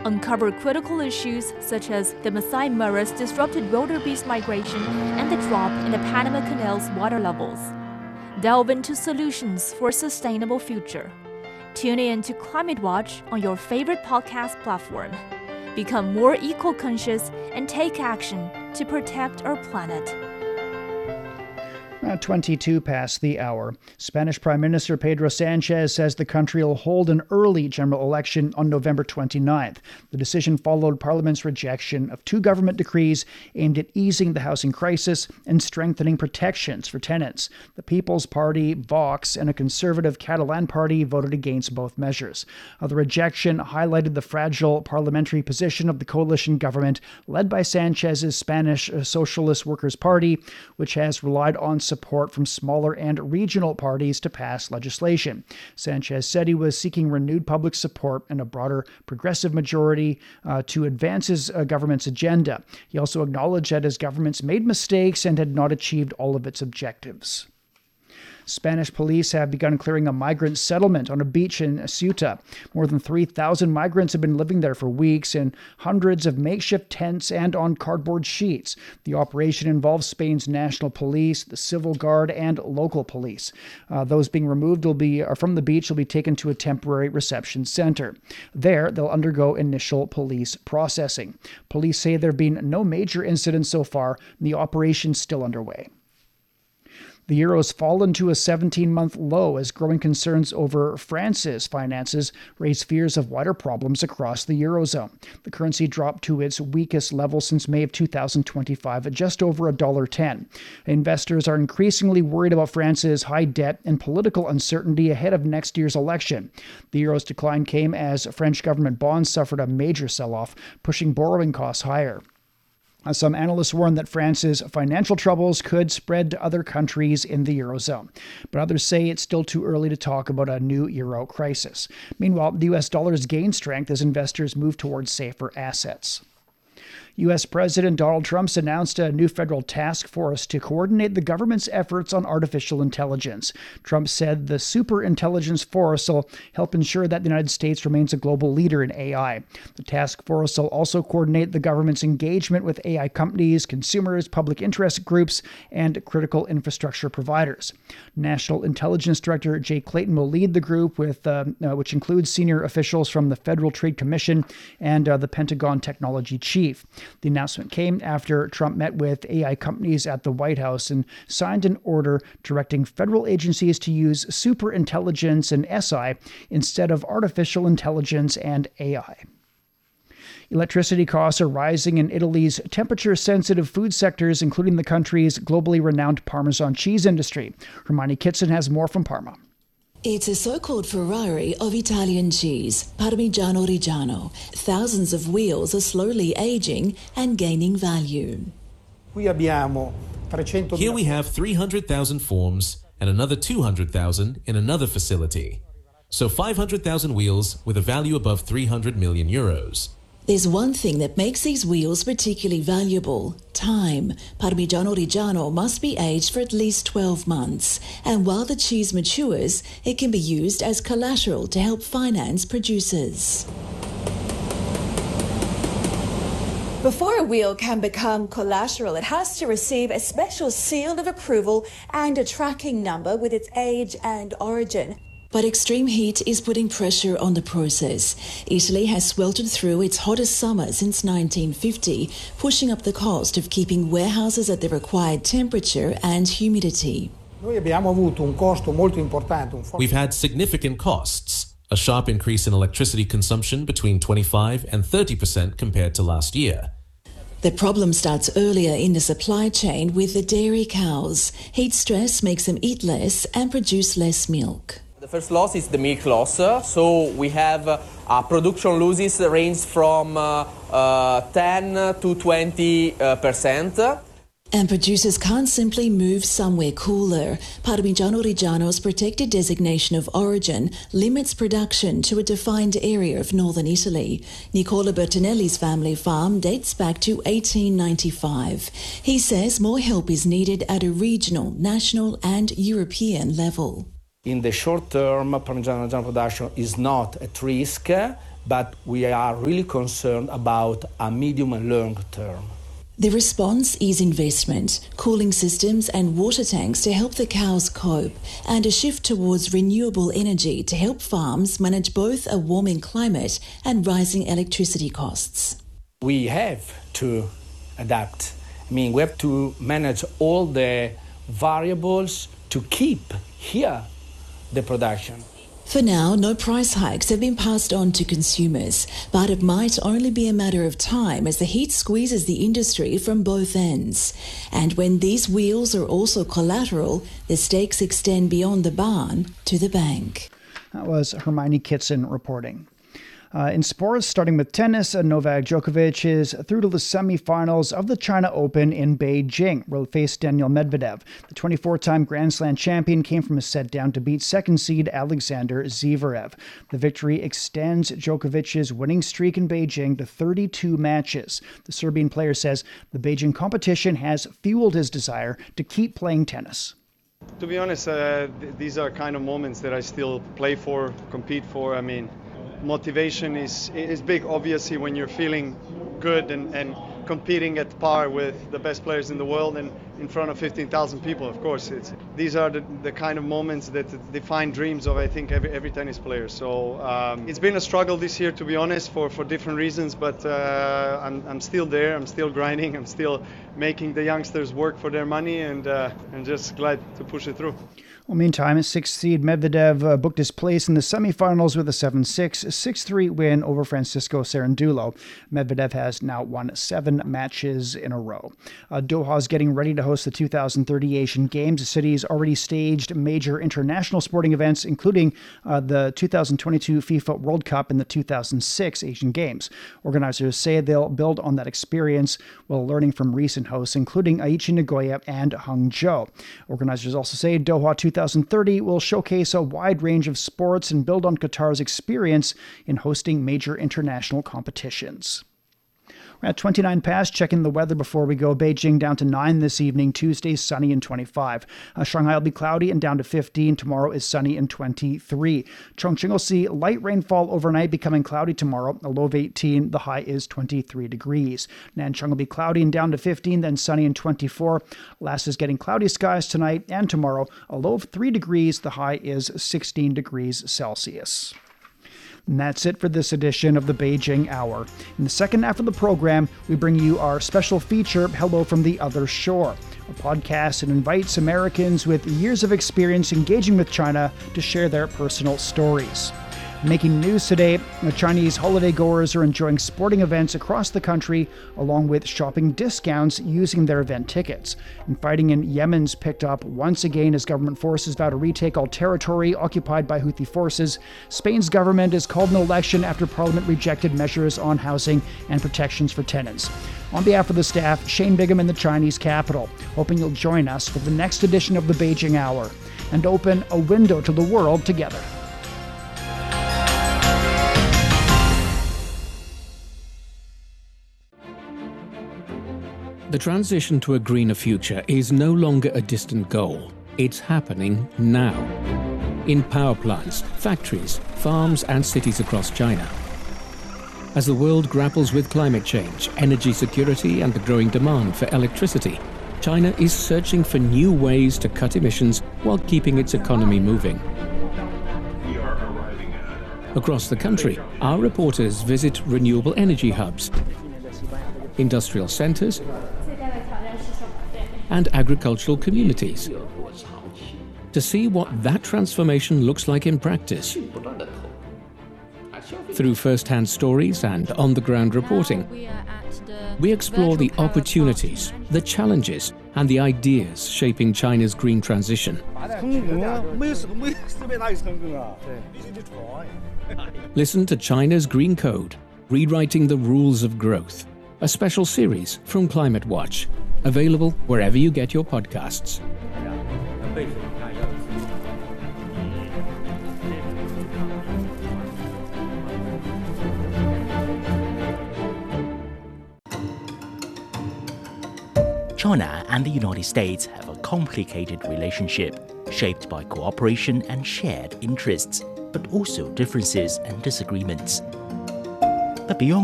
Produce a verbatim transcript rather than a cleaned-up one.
uncover critical issues such as the Masai Mara's disrupted wildebeest migration and the drop in the Panama Canal's water levels. Delve into solutions for a sustainable future. Tune in to Climate Watch on your favorite podcast platform. Become more eco-conscious and take action to protect our planet. Uh, twenty-two past the hour. Spanish Prime Minister Pedro Sanchez says the country will hold an early general election on November twenty-ninth. The decision followed Parliament's rejection of two government decrees aimed at easing the housing crisis and strengthening protections for tenants. The People's Party, Vox, and a conservative Catalan party voted against both measures. Uh, the rejection highlighted the fragile parliamentary position of the coalition government led by Sanchez's Spanish Socialist Workers' Party, which has relied on support from smaller and regional parties to pass legislation. Sanchez said he was seeking renewed public support and a broader progressive majority uh, to advance his uh, government's agenda. He also acknowledged that his government's made mistakes and had not achieved all of its objectives. Spanish police have begun clearing a migrant settlement on a beach in Ceuta. More than three thousand migrants have been living there for weeks in hundreds of makeshift tents and on cardboard sheets. The operation involves Spain's national police, the civil guard, and local police. Uh, those being removed will be uh, from the beach will be taken to a temporary reception center. There, they'll undergo initial police processing. Police say there have been no major incidents so far, and the operation is still underway. The euro has fallen to a seventeen-month low as growing concerns over France's finances raise fears of wider problems across the eurozone. The currency dropped to its weakest level since May of two thousand twenty-five at just over one dollar ten. Investors are increasingly worried about France's high debt and political uncertainty ahead of next year's election. The euro's decline came as French government bonds suffered a major sell-off, pushing borrowing costs higher. Some analysts warn that France's financial troubles could spread to other countries in the Eurozone, but others say it's still too early to talk about a new euro crisis. Meanwhile, the U S dollar has gained strength as investors move towards safer assets. U S President Donald Trump's announced a new federal task force to coordinate the government's efforts on artificial intelligence. Trump said the superintelligence force will help ensure that the United States remains a global leader in A I. The task force will also coordinate the government's engagement with A I companies, consumers, public interest groups, and critical infrastructure providers. National Intelligence Director Jay Clayton will lead the group, with uh, uh, which includes senior officials from the Federal Trade Commission and uh, the Pentagon Technology Chief. The announcement came after Trump met with A I companies at the White House and signed an order directing federal agencies to use superintelligence and S I instead of artificial intelligence and A I. Electricity costs are rising in Italy's temperature-sensitive food sectors, including the country's globally renowned Parmesan cheese industry. Hermione Kitson has more from Parma. It's a so-called Ferrari of Italian cheese, Parmigiano Reggiano. Thousands of wheels are slowly aging and gaining value. Here we have three hundred thousand forms and another two hundred thousand in another facility. So five hundred thousand wheels with a value above three hundred million euros. There's one thing that makes these wheels particularly valuable: time. Parmigiano Reggiano must be aged for at least twelve months, and while the cheese matures, it can be used as collateral to help finance producers. Before a wheel can become collateral, it has to receive a special seal of approval and a tracking number with its age and origin. But extreme heat is putting pressure on the process. Italy has sweltered through its hottest summer since nineteen fifty, pushing up the cost of keeping warehouses at the required temperature and humidity. We've had significant costs, a sharp increase in electricity consumption between twenty-five and thirty percent compared to last year. The problem starts earlier in the supply chain with the dairy cows. Heat stress makes them eat less and produce less milk. The first loss is the milk loss, so we have uh, uh, production losses range from uh, uh, ten to twenty uh, percent. And producers can't simply move somewhere cooler. Parmigiano Reggiano's protected designation of origin limits production to a defined area of northern Italy. Nicola Bertinelli's family farm dates back to eighteen ninety-five. He says more help is needed at a regional, national and European level. In the short term, Parmigiano Reggiano production is not at risk. but we are really concerned about a medium and long term. The response is investment, cooling systems and water tanks to help the cows cope, and a shift towards renewable energy to help farms manage both a warming climate and rising electricity costs. We have to adapt. I mean, we have to manage all the variables to keep here the production. For now, no price hikes have been passed on to consumers, but it might only be a matter of time as the heat squeezes the industry from both ends. And when these wheels are also collateral, the stakes extend beyond the barn to the bank. That was Hermione Kitson reporting. Uh, in sports, starting with tennis, Novak Djokovic is through to the semifinals of the China Open in Beijing, where he'll face Daniil Medvedev. The twenty-four-time Grand Slam champion came from a set down to beat second seed Alexander Zverev. The victory extends Djokovic's winning streak in Beijing to thirty-two matches. The Serbian player says the Beijing competition has fueled his desire to keep playing tennis. To be honest, uh, th- these are kind of moments that I still play for, compete for. I mean, motivation is is big, obviously, when you're feeling good and, and competing at par with the best players in the world and in front of fifteen thousand people. Of course, it's these are the, the kind of moments that define dreams of, I think, every every tennis player. So um, it's been a struggle this year, to be honest, for, for different reasons, but uh, I'm I'm still there. I'm still grinding. I'm still making the youngsters work for their money, and uh, and just glad to push it through. Well, meantime, sixth seed Medvedev uh, booked his place in the semifinals with a seven six, six three win over Francisco Cerundolo. Medvedev has now won seven matches in a row. Uh, Doha is getting ready to host the two thousand thirty Asian Games. The city has already staged major international sporting events, including uh, the two thousand twenty-two FIFA World Cup and the two thousand six Asian Games. Organizers say they'll build on that experience while learning from recent hosts, including Aichi Nagoya and Hangzhou. Organizers also say Doha two thousand thirty will showcase a wide range of sports and build on Qatar's experience in hosting major international competitions. We're at twenty-nine past, checking the weather before we go. Beijing down to nine this evening. Tuesday, sunny and twenty-five. Uh, Shanghai will be cloudy and down to fifteen. Tomorrow is sunny and twenty-three. Chongqing will see light rainfall overnight, becoming cloudy tomorrow. A low of eighteen. The high is twenty-three degrees. Nanchang will be cloudy and down to fifteen, then sunny and twenty-four. Lhasa is getting cloudy skies tonight and tomorrow. A low of three degrees. The high is sixteen degrees Celsius. And that's it for this edition of the Beijing Hour. In the second half of the program, we bring you our special feature, Hello from the Other Shore, a podcast that invites Americans with years of experience engaging with China to share their personal stories. Making news today, the Chinese holiday goers are enjoying sporting events across the country, along with shopping discounts using their event tickets. And fighting in Yemen's picked up once again as government forces vow to retake all territory occupied by Houthi forces. Spain's government has called an election after parliament rejected measures on housing and protections for tenants. On behalf of the staff, Shane Bigham in the Chinese capital, hoping you'll join us for the next edition of the Beijing Hour and open a window to the world together. The transition to a greener future is no longer a distant goal. It's happening now. In power plants, factories, farms, and cities across China. As the world grapples with climate change, energy security, and the growing demand for electricity, China is searching for new ways to cut emissions while keeping its economy moving. Across the country, our reporters visit renewable energy hubs, industrial centers, and agricultural communities to see what that transformation looks like in practice. Through first-hand stories and on-the-ground reporting, we explore the opportunities, the challenges, and the ideas shaping China's green transition. Listen to China's Green Code, Rewriting the Rules of Growth, a special series from Climate Watch, available wherever you get your podcasts. China and the United States have a complicated relationship, shaped by cooperation and shared interests, but also differences and disagreements. But beyond